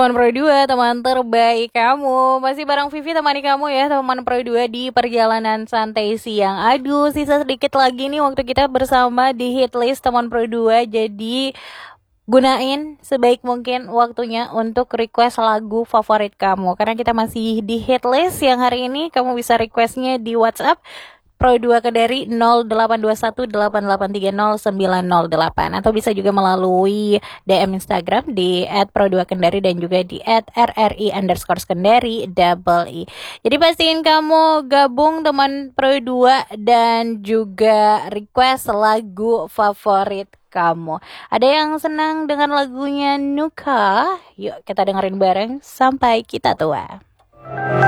teman Pro 2, teman terbaik kamu. Masih bareng Vivi temani kamu ya, teman Pro 2 di perjalanan santai siang. Aduh, sisa sedikit lagi nih waktu kita bersama di hit list teman Pro 2. Jadi gunain sebaik mungkin waktunya untuk request lagu favorit kamu. Karena kita masih di hit list yang hari ini kamu bisa requestnya di WhatsApp Pro 2 Kendari 082188300908 atau bisa juga melalui DM Instagram di @pro2kendari dan juga di @rri_kendari double i. Jadi pastiin kamu gabung teman Pro 2 dan juga request lagu favorit kamu. Ada yang senang dengan lagunya Nuka? Yuk kita dengerin bareng sampai kita tua.